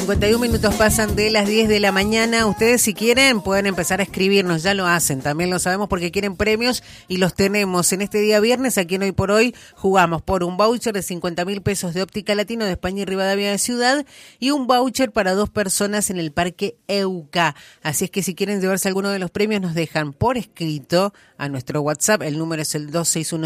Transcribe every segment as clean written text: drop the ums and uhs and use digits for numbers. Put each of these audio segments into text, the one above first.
51 minutos pasan de las 10 de la mañana. Ustedes, si quieren, pueden empezar a escribirnos. Ya lo hacen, también lo sabemos porque quieren premios y los tenemos. En este día viernes, aquí en Hoy por Hoy, jugamos por un voucher de 50.000 pesos de Óptica Latino de España y Rivadavia de Ciudad y un voucher para 2 personas en el Parque Euca. Así es que si quieren llevarse alguno de los premios, nos dejan por escrito a nuestro WhatsApp. El número es el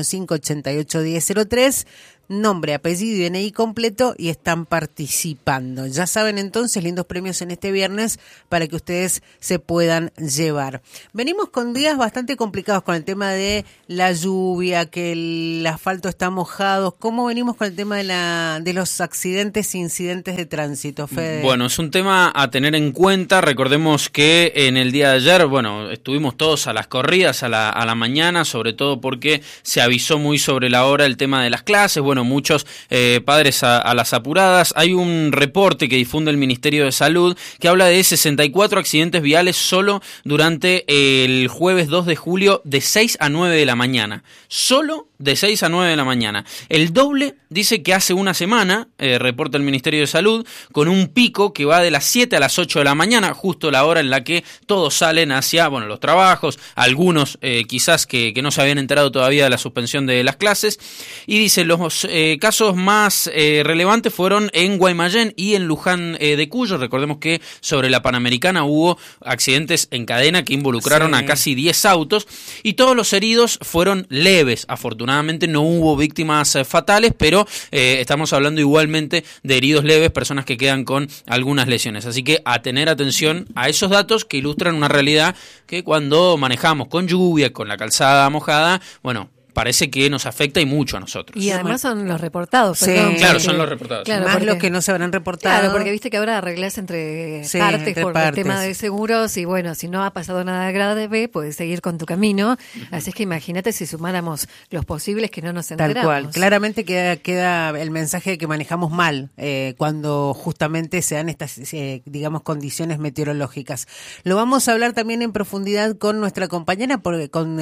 2615-881003. Nombre, apellido y DNI completo y están participando. Ya saben entonces, lindos premios en este viernes para que ustedes se puedan llevar. Venimos con días bastante complicados con el tema de la lluvia, que el asfalto está mojado. ¿Cómo venimos con el tema de los accidentes e incidentes de tránsito, Fede? Bueno, es un tema a tener en cuenta. Recordemos que en el día de ayer, estuvimos todos a las corridas a la mañana, sobre todo porque se avisó muy sobre la hora el tema de las clases. Muchos padres a las apuradas. Hay un reporte que difunde el Ministerio de Salud que habla de 64 accidentes viales solo durante el jueves 2 de julio de 6 a 9 de la mañana. Solo de 6 a 9 de la mañana. El doble dice que hace una semana, reporta el Ministerio de Salud, con un pico que va de las 7 a las 8 de la mañana, justo la hora en la que todos salen hacia los trabajos, algunos quizás que no se habían enterado todavía de la suspensión de las clases, y dice los casos más relevantes fueron en Guaymallén y en Luján de Cuyo. Recordemos que sobre la Panamericana hubo accidentes en cadena que involucraron a casi 10 autos y todos los heridos fueron leves. Afortunadamente no hubo víctimas fatales, pero estamos hablando igualmente de heridos leves, personas que quedan con algunas lesiones. Así que a tener atención a esos datos que ilustran una realidad que cuando manejamos con lluvia, con la calzada mojada, parece que nos afecta y mucho a nosotros. Y además son los reportados. Sí, perdón, claro, son los reportados. Claro, más porque, los que no se habrán reportado. Claro, porque viste que ahora arreglás entre partes por el tema de seguros y si no ha pasado nada grave, puedes seguir con tu camino. Así es que imagínate si sumáramos los posibles que no nos enteramos. Tal cual. Claramente queda el mensaje de que manejamos mal cuando justamente se dan estas, condiciones meteorológicas. Lo vamos a hablar también en profundidad con nuestra compañera, con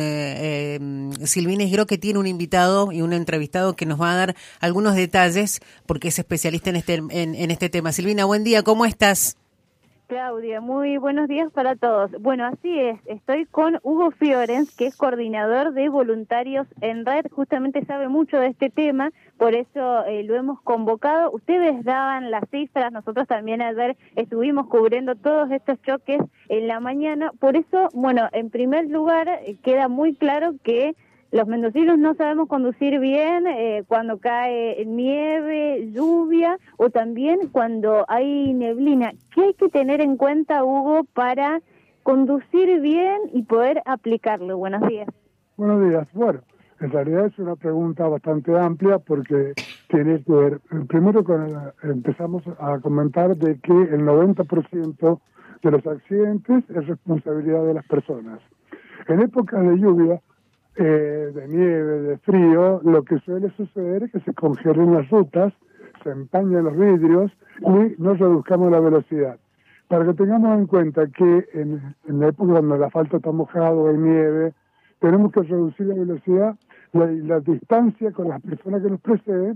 Silvina Isgro, que tiene un invitado y un entrevistado que nos va a dar algunos detalles porque es especialista en este tema. Silvina, buen día, ¿cómo estás? Claudia, muy buenos días para todos. Bueno, así es, estoy con Hugo Fiorens, que es coordinador de voluntarios en red, justamente sabe mucho de este tema, por eso lo hemos convocado. Ustedes daban las cifras, nosotros también ayer estuvimos cubriendo todos estos choques en la mañana, por eso, en primer lugar, queda muy claro que los mendocinos no sabemos conducir bien cuando cae nieve, lluvia o también cuando hay neblina. ¿Qué hay que tener en cuenta, Hugo, para conducir bien y poder aplicarlo? Buenos días. Buenos días. En realidad es una pregunta bastante amplia porque tiene que ver, primero empezamos a comentar de que el 90% de los accidentes es responsabilidad de las personas. En épocas de lluvia, de nieve, de frío, lo que suele suceder es que se congelen las rutas, se empañan los vidrios y no reduzcamos la velocidad. Para que tengamos en cuenta que en la época cuando el asfalto está mojado, hay nieve, tenemos que reducir la velocidad, la distancia con las personas que nos preceden,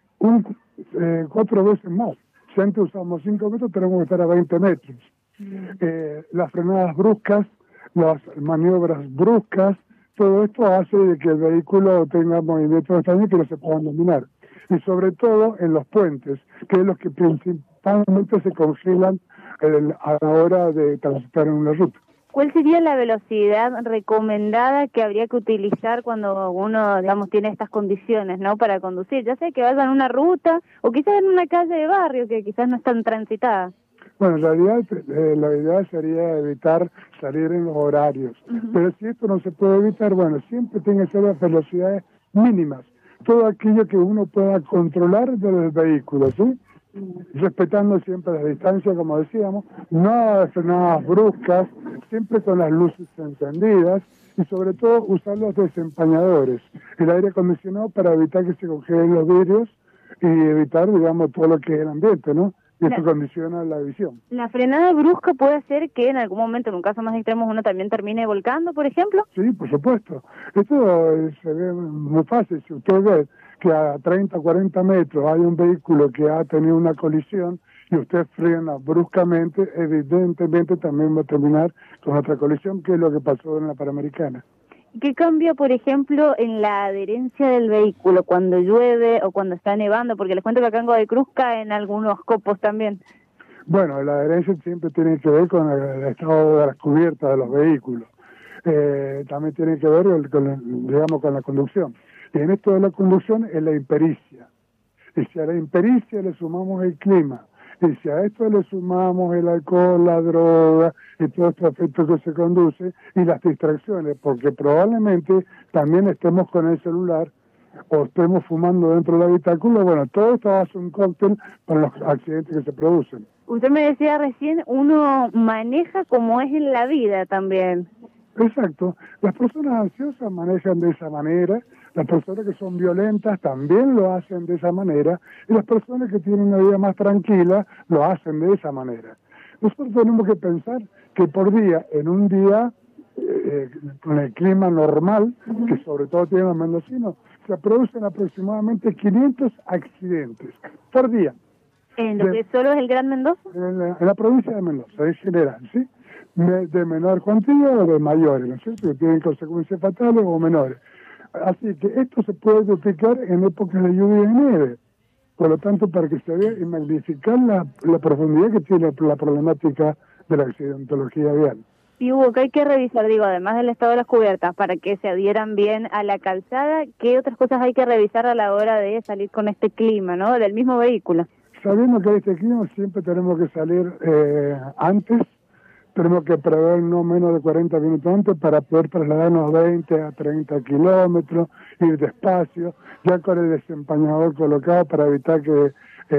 4 veces más. Si antes usamos 5 metros, tenemos que estar a 20 metros. Las frenadas bruscas, las maniobras bruscas, todo esto hace de que el vehículo tenga movimientos extraños que no se puedan dominar. Y sobre todo en los puentes, que es los que principalmente se congelan a la hora de transitar en una ruta. ¿Cuál sería la velocidad recomendada que habría que utilizar cuando uno, tiene estas condiciones, para conducir? Ya sea que vaya en una ruta o quizás en una calle de barrio que quizás no es tan transitada. En realidad la idea sería evitar salir en los horarios, pero si esto no se puede evitar, siempre tiene que ser las velocidades mínimas, todo aquello que uno pueda controlar del vehículo, ¿sí? Respetando siempre las distancias, como decíamos, no frenadas bruscas, siempre con las luces encendidas y sobre todo usar los desempañadores, el aire acondicionado para evitar que se congelen los vidrios y evitar, todo lo que es el ambiente, ¿no? y esto condiciona la visión. ¿La frenada brusca puede hacer que en algún momento, en un caso más extremo, uno también termine volcando, por ejemplo? Sí, por supuesto. Esto se ve muy fácil. Si usted ve que a 30 o 40 metros hay un vehículo que ha tenido una colisión y usted frena bruscamente, evidentemente también va a terminar con otra colisión, que es lo que pasó en la Panamericana. ¿Qué cambia, por ejemplo, en la adherencia del vehículo cuando llueve o cuando está nevando? Porque les cuento que acá en Godoy Cruz caen algunos copos también. Bueno, la adherencia siempre tiene que ver con el estado de las cubiertas de los vehículos. También tiene que ver con la conducción. Y en esto de la conducción es la impericia. Y si a la impericia le sumamos el clima, y si a esto le sumamos el alcohol, la droga y todo este efecto que se conduce, y las distracciones, porque probablemente también estemos con el celular o estemos fumando dentro del habitáculo, bueno, todo esto hace un cóctel para los accidentes que se producen. Usted me decía recién, uno maneja como es en la vida también. Exacto. Las personas ansiosas manejan de esa manera, las personas que son violentas también lo hacen de esa manera, y las personas que tienen una vida más tranquila lo hacen de esa manera. Nosotros tenemos que pensar que por día, en un día con el clima normal, que sobre todo tienen los mendocinos, se producen aproximadamente 500 accidentes por día. ¿En lo que solo es el Gran Mendoza? En la provincia de Mendoza, en general, ¿sí? De menor cuantía o de mayores, ¿no es cierto? Que tienen consecuencias fatales o menores. Así que esto se puede duplicar en épocas de lluvia y nieve. Por lo tanto, para que se vea y magnificar la profundidad que tiene la problemática de la accidentología vial. Y Hugo, que hay que revisar, digo, además del estado de las cubiertas, para que se adhieran bien a la calzada, ¿qué otras cosas hay que revisar a la hora de salir con este clima, ¿no? Del mismo vehículo. Sabiendo que este clima siempre tenemos que salir antes, tenemos que prever no menos de 40 minutos antes para poder trasladarnos 20 a 30 kilómetros, ir despacio, ya con el desempañador colocado para evitar que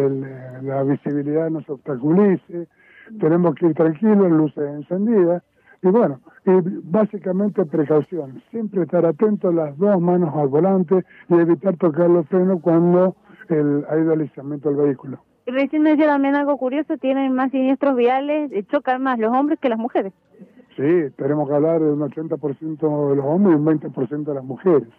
la visibilidad nos obstaculice. Tenemos que ir tranquilos, luces encendidas. Y bueno, y básicamente precaución, siempre estar atentos, las dos manos al volante y evitar tocar los frenos cuando hay deslizamiento del vehículo. Recién me decía también algo curioso, tienen más siniestros viales, chocan más los hombres que las mujeres. Sí, tenemos que hablar de un 80% de los hombres y un 20% de las mujeres.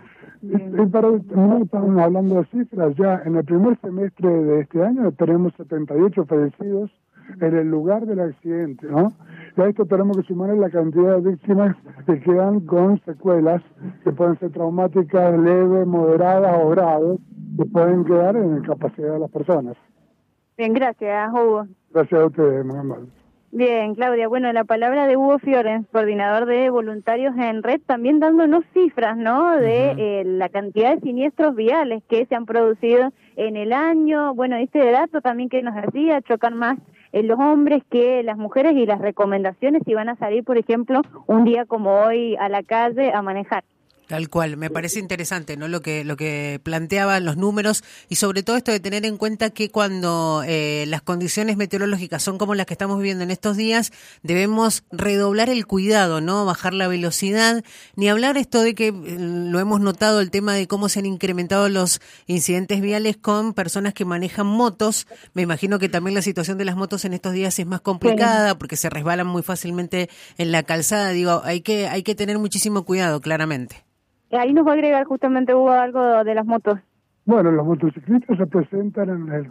Y para no estamos hablando de cifras, ya en el primer semestre de este año tenemos 78 fallecidos en el lugar del accidente, ¿no? Y a esto tenemos que sumar la cantidad de víctimas que quedan con secuelas, que pueden ser traumáticas, leves, moderadas o graves, que pueden quedar en incapacidad de las personas. Bien, gracias, Hugo. Gracias a ustedes, muy amable. Bien, Claudia. Bueno, la palabra de Hugo Fiorens, coordinador de voluntarios en red, también dándonos cifras, ¿no? De la cantidad de siniestros viales que se han producido en el año. Bueno, este dato también que nos hacía, chocan más los hombres que las mujeres, y las recomendaciones si van a salir, por ejemplo, un día como hoy a la calle a manejar. Tal cual, me parece interesante, ¿no? Lo que planteaban los números, y sobre todo esto de tener en cuenta que cuando las condiciones meteorológicas son como las que estamos viviendo en estos días, debemos redoblar el cuidado, ¿no? Bajar la velocidad, ni hablar esto de que lo hemos notado, el tema de cómo se han incrementado los incidentes viales con personas que manejan motos. Me imagino que también la situación de las motos en estos días es más complicada, sí, porque se resbalan muy fácilmente en la calzada. Digo, hay que tener muchísimo cuidado, claramente. Ahí nos va a agregar justamente, Hugo, algo de las motos. Bueno, los motociclistas representan en el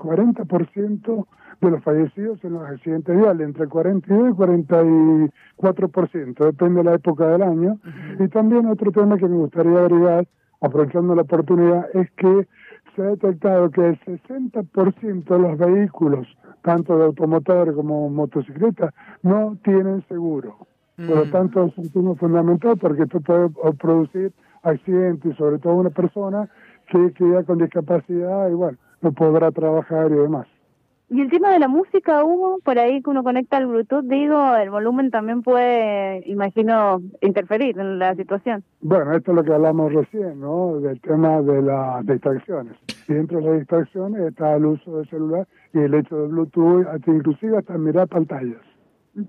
40% de los fallecidos en los accidentes viales, entre el 42 y 44%, depende de la época del año. Y también otro tema que me gustaría agregar, aprovechando la oportunidad, es que se ha detectado que el 60% de los vehículos, tanto de automotores como motocicletas, no tienen seguro. Por lo tanto, es un tema fundamental porque esto puede producir accidentes, sobre todo una persona que queda con discapacidad y bueno, no podrá trabajar y demás. Y el tema de la música, Hugo, por ahí que uno conecta al Bluetooth, digo, el volumen también puede, imagino, interferir en la situación. Bueno, esto es lo que hablamos recién, ¿no? Del tema de las distracciones. Y dentro de las distracciones está el uso del celular y el hecho de Bluetooth, inclusive hasta mirar pantallas.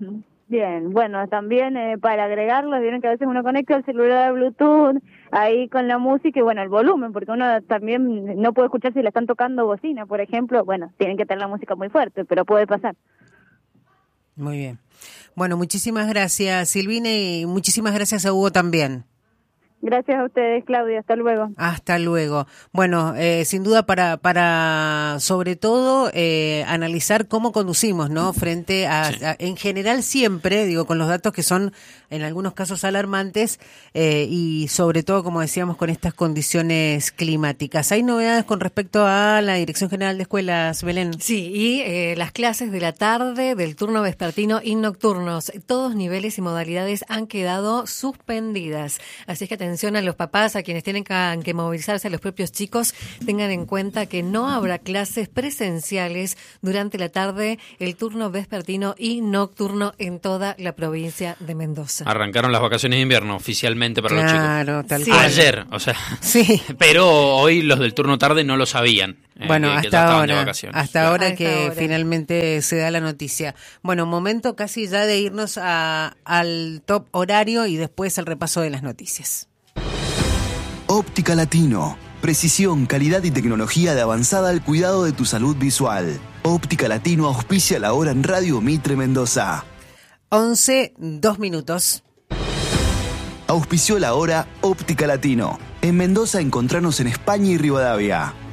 Bien, bueno, también para agregarlo, vieron que a veces uno conecta el celular a Bluetooth ahí con la música y bueno, el volumen, porque uno también no puede escuchar si le están tocando bocina, por ejemplo. Bueno, tienen que tener la música muy fuerte, pero puede pasar. Muy bien. Bueno, muchísimas gracias, Silvina, y muchísimas gracias a Hugo también. Gracias a ustedes, Claudia. Hasta luego. Hasta luego. Bueno, sin duda para sobre todo analizar cómo conducimos, ¿no? Frente a en general siempre, digo, con los datos que son en algunos casos alarmantes y sobre todo, como decíamos, con estas condiciones climáticas. ¿Hay novedades con respecto a la Dirección General de Escuelas, Belén? Sí, y las clases de la tarde, del turno vespertino y nocturnos, todos niveles y modalidades han quedado suspendidas. Así es que atención a los papás, a quienes tienen que movilizarse, a los propios chicos, tengan en cuenta que no habrá clases presenciales durante la tarde, el turno vespertino y nocturno en toda la provincia de Mendoza. Arrancaron las vacaciones de invierno oficialmente para los chicos. Claro, tal cual. Ayer, o sea. Sí. Pero hoy los del turno tarde no lo sabían. Bueno, hasta ahora que ahora. Finalmente se da la noticia. Bueno, momento casi ya de irnos al top horario y después al repaso de las noticias. Óptica Latino. Precisión, calidad y tecnología de avanzada al cuidado de tu salud visual. Óptica Latino auspicia la hora en Radio Mitre Mendoza. 11:02. Auspició la hora Óptica Latino. En Mendoza encontranos en España y Rivadavia.